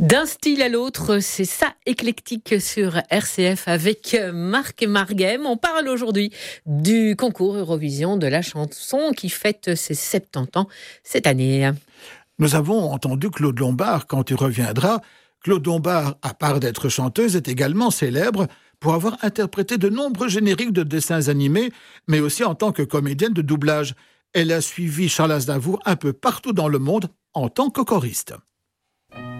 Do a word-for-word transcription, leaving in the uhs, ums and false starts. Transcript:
D'un style à l'autre, c'est ça, éclectique sur R C F avec Marc Marguem. On parle aujourd'hui du concours Eurovision de la chanson qui fête ses soixante-dix ans cette année. Nous avons entendu Claude Lombard quand tu reviendras. Claude Lombard, à part d'être chanteuse, est également célèbre pour avoir interprété de nombreux génériques de dessins animés, mais aussi en tant que comédienne de doublage. Elle a suivi Charles Aznavour un peu partout dans le monde en tant que choriste.